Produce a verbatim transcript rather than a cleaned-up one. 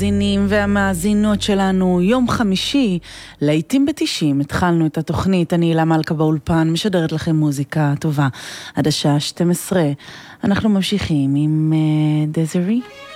המאזינים והמאזינות שלנו, יום חמישי, לעתים בתשעים, התחלנו את התוכנית, אני הילה מלכה באולפן, משדרת לכם מוזיקה טובה, עד השעה שתים עשרה. אנחנו ממשיכים עם דזרי. Uh,